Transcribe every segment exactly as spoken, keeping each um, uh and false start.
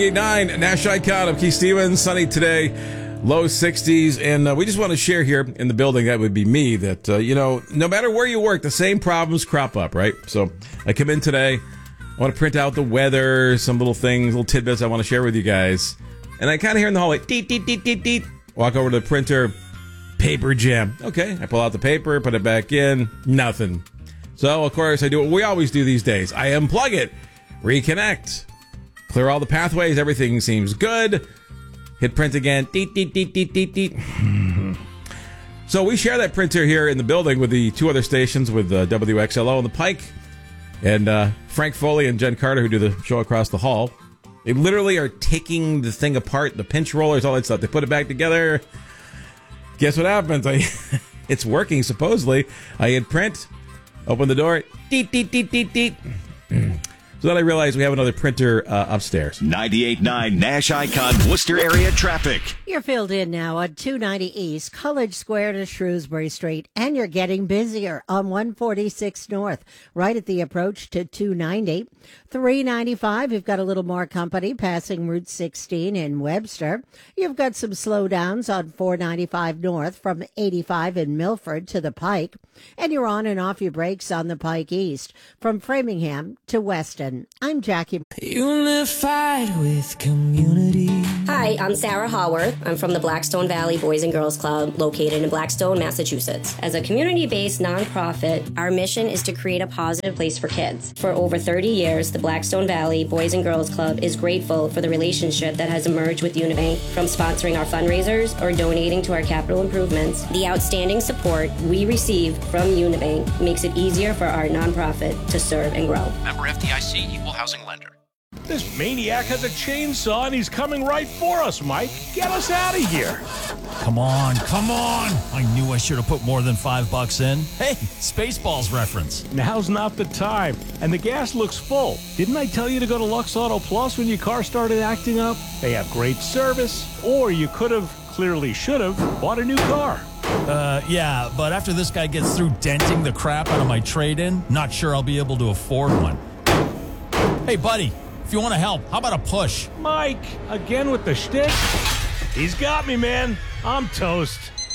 nine Nash Icon of Keith Stevens, sunny today, low sixties, and uh, we just want to share here in the building, that would be me, that, uh, you know, no matter where you work, the same problems crop up, right? So I come in today, I want to print out the weather, some little things, little tidbits I want to share with you guys, and I kind of hear in the hallway, deet, deet, deet, deet, deet, walk over to the printer, paper jam. Okay, I pull out the paper, put it back in, nothing. So, of course, I do what we always do these days. I unplug it, reconnect, clear all the pathways, everything seems good. Hit print again. Deet, deet, deet, deet, deet, deet. So we share that printer here in the building with the two other stations, with uh, W X L O and the Pike, and uh, Frank Foley and Jen Carter, who do the show across the hall. They literally are taking the thing apart, the pinch rollers, all that stuff. They put it back together. Guess what happens? I, it's working, supposedly. I hit print, open the door. Deet, deet, deet, deet, deet. So then I realized we have another printer uh, upstairs. ninety-eight point nine Nash Icon Worcester area traffic. You're filled in now on two ninety East, College Square to Shrewsbury Street, and you're getting busier on one forty-six North, right at the approach to two ninety. three ninety-five, you've got a little more company passing Route sixteen in Webster. You've got some slowdowns on four ninety-five North from eighty-five in Milford to the Pike. And you're on and off your brakes on the Pike East from Framingham to Weston. I'm Jackie. Unified with community. Hi, I'm Sarah Haworth. I'm from the Blackstone Valley Boys and Girls Club, located in Blackstone, Massachusetts. As a community-based nonprofit, our mission is to create a positive place for kids. For over thirty years, the Blackstone Valley Boys and Girls Club is grateful for the relationship that has emerged with Unibank. From sponsoring our fundraisers or donating to our capital improvements, the outstanding support we receive from Unibank makes it easier for our nonprofit to serve and grow. Member F D I C, Equal Housing Lender. This maniac has a chainsaw and he's coming right for us, Mike. Get us out of here. Come on, come on. I knew I should have put more than five bucks in. Hey, Spaceballs reference. Now's not the time. And the gas looks full. Didn't I tell you to go to Lux Auto Plus when your car started acting up? They have great service. Or you could have, clearly should have, bought a new car. Uh, yeah, but after this guy gets through denting the crap out of my trade-in, not sure I'll be able to afford one. Hey, buddy, if you want to help, how about a push? Mike, again with the shtick? He's got me, man. I'm toast.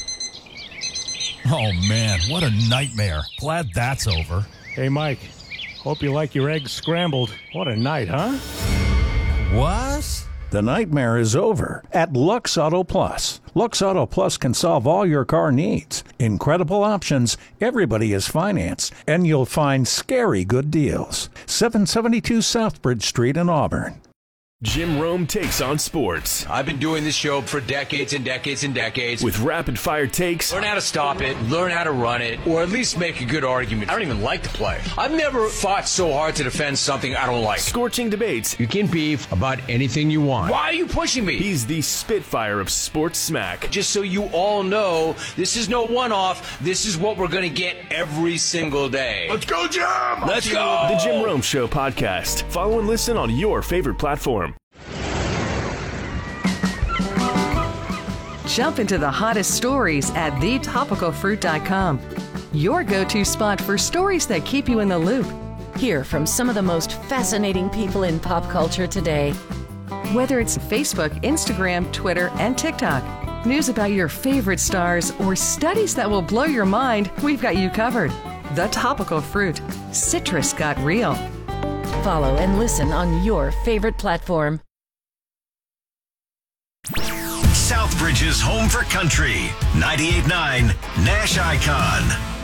Oh, man, what a nightmare. Glad that's over. Hey, Mike, hope you like your eggs scrambled. What a night, huh? What? The nightmare is over at Lux Auto Plus. Lux Auto Plus can solve all your car needs. Incredible options, everybody is financed, and you'll find scary good deals. seven seventy-two Southbridge Street in Auburn. Jim Rome takes on sports. I've been doing this show for decades and decades and decades. With rapid-fire takes. Learn how to stop it, learn how to run it, or at least make a good argument. I don't even like to play. I've never fought so hard to defend something I don't like. Scorching debates. You can beef about anything you want. Why are you pushing me? He's the Spitfire of sports smack. Just so you all know, this is no one-off. This is what we're going to get every single day. Let's go, Jim! Let's go! The Jim Rome Show podcast. Follow and listen on your favorite platform. Jump into the hottest stories at the topical fruit dot com. Your go-to spot for stories that keep you in the loop. Hear from some of the most fascinating people in pop culture today. Whether it's Facebook, Instagram, Twitter, and TikTok, news about your favorite stars, or studies that will blow your mind, we've got you covered. The Topical Fruit. Citrus got real. Follow and listen on your favorite platform. Southbridge's home for country. ninety-eight point nine Nash Icon.